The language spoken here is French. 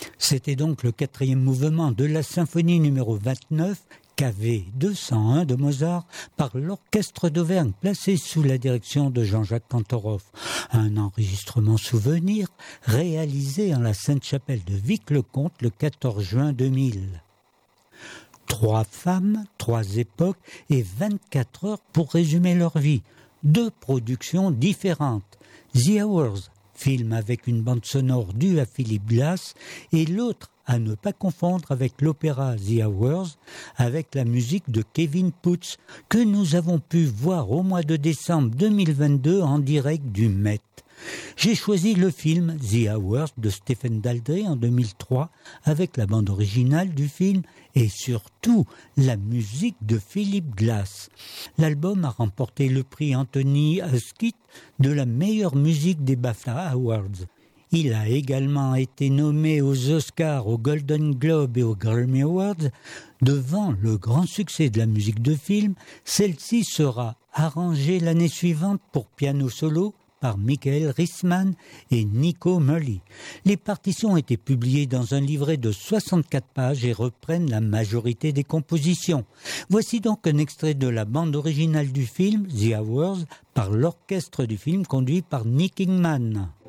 C'était donc le 4e mouvement de la symphonie numéro 29, KV 201 de Mozart, par l'Orchestre d'Auvergne, placé sous la direction de Jean-Jacques Kantorov. Un enregistrement souvenir réalisé en la Sainte-Chapelle de Vic-le-Comte le 14 juin 2000. 3 femmes, 3 époques et 24 heures pour résumer leur vie. 2 productions différentes. The Hours, film avec une bande sonore due à Philip Glass, et l'autre à ne pas confondre avec l'opéra The Hours, avec la musique de Kevin Putz, que nous avons pu voir au mois de décembre 2022 en direct du Met. J'ai choisi le film The Hours de Stephen Daldry en 2003 avec la bande originale du film et surtout la musique de Philip Glass. L'album a remporté le prix Anthony Huskett de la meilleure musique des BAFTA Awards. Il a également été nommé aux Oscars, aux Golden Globe et aux Grammy Awards. Devant le grand succès de la musique de film, celle-ci sera arrangée l'année suivante pour piano solo par Michael Riesman et Nico Mulley. Les partitions ont été publiées dans un livret de 64 pages et reprennent la majorité des compositions. Voici donc un extrait de la bande originale du film, The Hours, par l'orchestre du film conduit par Nick Kingman.